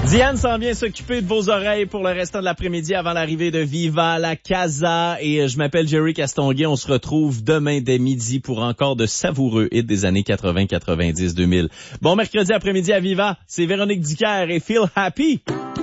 Diane s'en vient s'occuper de vos oreilles pour le restant de l'après-midi avant l'arrivée de Viva la Casa. Et je m'appelle Jerry Castonguay. On se retrouve demain dès midi pour encore de savoureux hits des années 80, 90, 2000. Bon mercredi après-midi à Viva. C'est Véronique Dicker et Feel Happy.